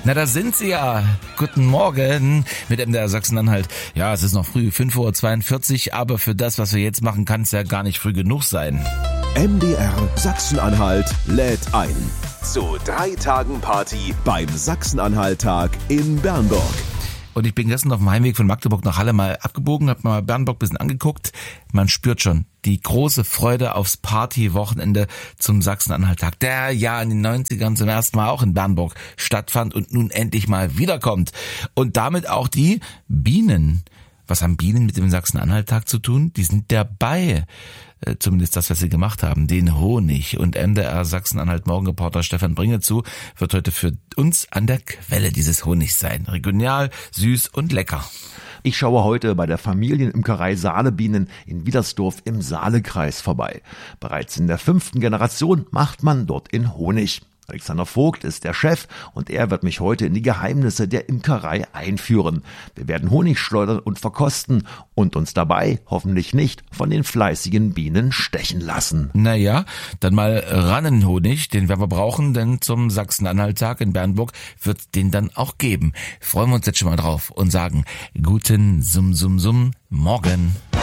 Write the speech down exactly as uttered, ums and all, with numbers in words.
Na, da sind sie ja. Guten Morgen mit M D R Sachsen-Anhalt. Ja, es ist noch früh, fünf Uhr zweiundvierzig, aber für das, was wir jetzt machen, kann es ja gar nicht früh genug sein. M D R Sachsen-Anhalt lädt ein zu drei Tagen Party beim Sachsen-Anhalt-Tag in Bernburg. Und ich bin gestern auf dem Heimweg von Magdeburg nach Halle mal abgebogen, hab mal Bernburg ein bisschen angeguckt. Man spürt schon die große Freude aufs Partywochenende zum Sachsen-Anhalt-Tag, der ja in den neunzigern zum ersten Mal auch in Bernburg stattfand und nun endlich mal wiederkommt. Und damit auch die Bienen. Was haben Bienen mit dem Sachsen-Anhalt-Tag zu tun? Die sind dabei. Zumindest das, was sie gemacht haben, den Honig. Und M D R Sachsen-Anhalt-Morgenreporter Stefan Bringezu wird heute für uns an der Quelle dieses Honigs sein. Regional, süß und lecker. Ich schaue heute bei der Familienimkerei Saalebienen in Wiedersdorf im Saalekreis vorbei. Bereits in der fünften Generation macht man dort in Honig. Alexander Vogt ist der Chef und er wird mich heute in die Geheimnisse der Imkerei einführen. Wir werden Honig schleudern und verkosten und uns dabei hoffentlich nicht von den fleißigen Bienen stechen lassen. Naja, dann mal ran an den Honig, den werden wir brauchen, denn zum Sachsen-Anhalt-Tag in Bernburg wird den dann auch geben. Freuen wir uns jetzt schon mal drauf und sagen guten Sum Sum Sum Morgen.